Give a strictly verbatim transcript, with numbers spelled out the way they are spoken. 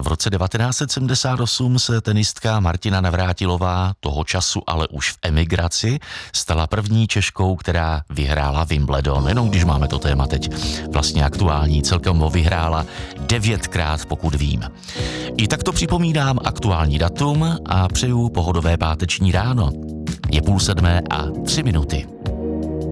V roce devatenáct set sedmdesát osm se tenistka Martina Navrátilová, toho času ale už v emigraci, stala první Češkou, která vyhrála Wimbledon. Jenom když máme to téma teď vlastně aktuální, celkem ho vyhrála devětkrát, pokud vím. I tak to připomínám aktuální datum a přeju pohodové páteční ráno. Je půl sedmé a tři minuty.